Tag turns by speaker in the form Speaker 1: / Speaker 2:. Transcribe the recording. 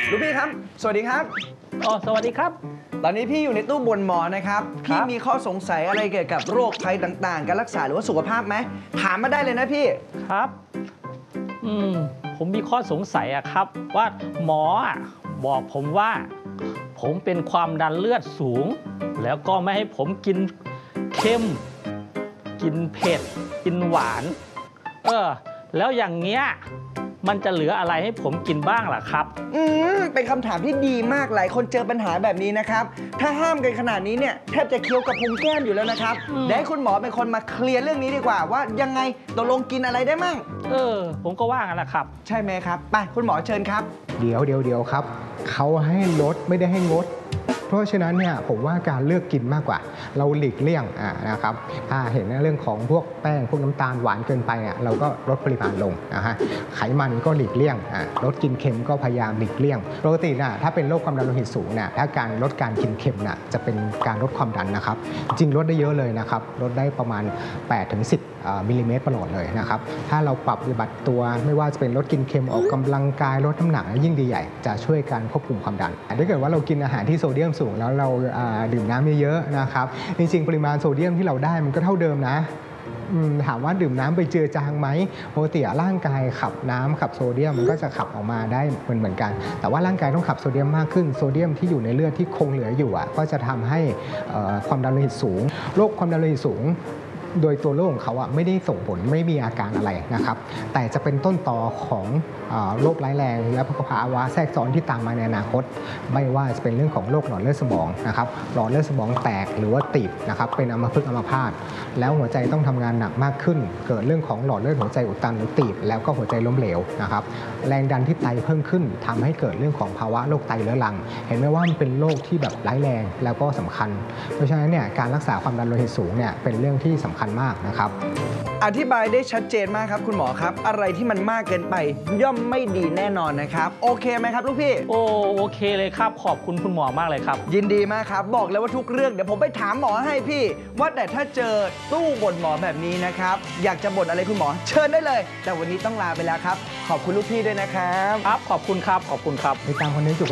Speaker 1: ลูกพี่ครับสวัสดีครับ
Speaker 2: อ๋อสวัสดีครับ
Speaker 1: ตอนนี้พี่อยู่ในตู้บ่นหมอนะครับพี่มีข้อสงสัยอะไรเกี่ยวกับโรคภัยต่างๆการรักษาหรือว่าสุขภาพไหมถามมาได้เลยนะพี่
Speaker 2: ครับผมมีข้อสงสัยอะครับว่าหมอบอกผมว่าผมเป็นความดันเลือดสูงแล้วก็ไม่ให้ผมกินเค็มกินเผ็ดกินหวานแล้วอย่างเงี้ยมันจะเหลืออะไรให้ผมกินบ้างล่ะครับ
Speaker 1: เป็นคำถามที่ดีมากหลายคนเจอปัญหาแบบนี้นะครับถ้าห้ามกันขนาดนี้เนี่ยแทบจะเคี้ยวกับพุงแก้มอยู่แล้วนะครับเดี๋ยวให้คุณหมอเป็นคนมาเคลียร์เรื่องนี้ดีกว่าว่ายังไงตกลงกินอะไรได้มั่ง
Speaker 2: ผมก็ว่างั้นแหละครับ
Speaker 1: ใช่ไหมครับไปคุณหมอเชิญครับ
Speaker 3: เดี๋ยวครับเขาให้ลดไม่ได้ให้งดเพราะฉะนั้นเนี่ยผมว่าการเลือกกินมากกว่าเราหลีกเลี่ยงนะครับถ้าเห็นเรื่องของพวกแป้งพวกน้ำตาลหวานเกินไปเราก็ลดปริมาณลงนะฮะไขมันก็หลีกเลี่ยงลดกินเค็มก็พยายามหลีกเลี่ยงปกติถ้าเป็นโรคความดันโลหิตสูงถ้าการลดการกินเค็มจะเป็นการลดความดันนะครับจริงลดได้เยอะเลยนะครับลดได้ประมาณ 8-10 มิลลิเมตรประหลอดเลยนะครับถ้าเราปรับปฏิบัติตัวไม่ว่าจะเป็นลดกินเค็มออกกำลังกายลดน้ำหนักยิ่งดีใหญ่จะช่วยการควบคุมความดันถ้าเกิดว่าเรากินอาหารที่โซเดียมสูงแล้วเราดื่มน้ำเยอะๆนะครับจริงๆปริมาณโซเดียมที่เราได้มันก็เท่าเดิมนะถามว่าดื่มน้ำไปเจือจางไหมปกติร่างกายขับน้ำขับโซเดียมมันก็จะขับออกมาได้เหมือนกันแต่ว่าร่างกายต้องขับโซเดียมมากขึ้นโซเดียมที่อยู่ในเลือดที่คงเหลืออยู่ก็จะทำให้ความดันโลหิตสูงโรคความดันโลหิตสูงโดยตัวโรคของเขาไม่ได้ส่งผลไม่มีอาการอะไรนะครับแต่จะเป็นต้นตอของโรคร้ายแรงและภาวะแทรกซ้อนที่ตามมาในอนาคตไม่ว่าจะเป็นเรื่องของโรคหลอดเลือดสมองนะครับหลอดเลือดสมองแตกหรือว่าตีบนะครับเป็นอัมพฤกษ์อัมพาตแล้วหัวใจต้องทำงานหนักมากขึ้นเกิดเรื่องของหลอดเลือดหัวใจอุดตันหรือตีบแล้วก็หัวใจล้มเหลวนะครับแรงดันที่ไตเพิ่มขึ้นทำให้เกิดเรื่องของภาวะโรคไตเรื้อรังเห็นไหมว่ามันเป็นโรคที่แบบร้ายแรงแล้วก็สำคัญเพราะฉะนั้นเนี่ยการรักษาความดันโลหิตสูงเนี่ยเป็นเรื่องที่สำคัญมากนะครับ
Speaker 1: อธิบายได้ชัดเจนมากครับคุณหมอครับอะไรที่มันมากเกินไปย่อมไม่ดีแน่นอนนะครับโอเคไหมครับลูกพี่
Speaker 2: โอเคเลยครับขอบคุณคุณหมอมากเลยครับ
Speaker 1: ยินดีมากครับบอกเลยว่าทุกเรื่องเดี๋ยวผมไปถามหมอให้พี่ว่าแต่ถ้าเจอตู้บ่นหมอแบบนี้นะครับอยากจะบ่นอะไรคุณหมอเชิญได้เลยแต่วันนี้ต้องลาไปแล้วครับขอบคุณลูกพี่ด้วยนะครับ
Speaker 2: ครับขอบคุณครับ
Speaker 3: ไปตามคนนี้จุ